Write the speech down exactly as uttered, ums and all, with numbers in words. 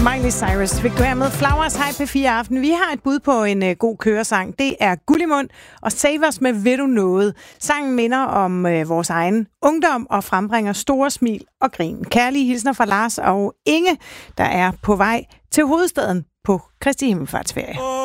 Miley Cyrus ved programmet Flowers. Hej P fire Aften. Vi har et bud på en uh, god køresang. Det er Gullimund og Save Us med Ved du noget. Sangen minder om uh, vores egen ungdom og frembringer store smil og grin. Kærlige hilsner fra Lars og Inge, der er på vej til hovedstaden på Kristi Himmelfartsferie.